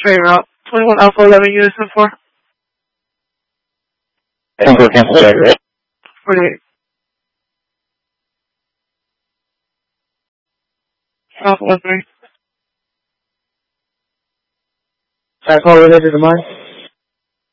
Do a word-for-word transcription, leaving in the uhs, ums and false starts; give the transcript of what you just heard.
Train route. twenty-one Alpha eleven units and four. I think we're cancel back, right? forty-eight. Alpha one three. Fast call related to mine.